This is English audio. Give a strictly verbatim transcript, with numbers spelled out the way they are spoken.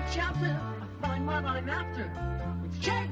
chapter, I find what I'm after. It's change.